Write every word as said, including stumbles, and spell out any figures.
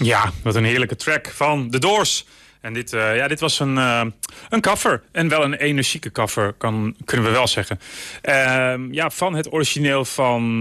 Ja, wat een heerlijke track van The Doors. En dit, uh, ja, dit was een, uh, een cover. En wel een energieke cover, kan, kunnen we wel zeggen. Uh, ja, van het origineel van